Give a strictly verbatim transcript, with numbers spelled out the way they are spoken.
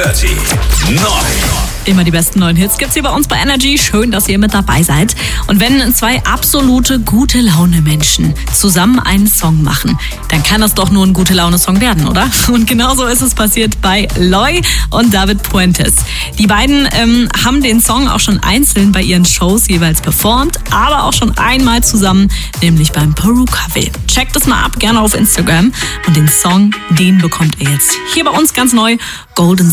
dreißig neu. Immer die besten neuen Hits gibt's hier bei uns bei Energy. Schön, dass ihr mit dabei seid. Und wenn zwei absolute gute Laune Menschen zusammen einen Song machen, dann kann das doch nur ein gute Laune Song werden, oder? Und genauso ist es passiert bei Loy und David Puentes. Die beiden ähm, haben den Song auch schon einzeln bei ihren Shows jeweils performt, aber auch schon einmal zusammen, nämlich beim Peru Café. Checkt das mal ab, gerne auf Instagram. Und den Song, den bekommt ihr jetzt hier bei uns ganz neu. Golden